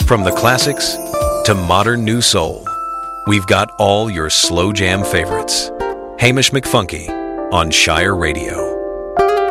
From the classics to modern new soul, we've got all your slow jam favorites. Hamish McFunky on Shire Radio.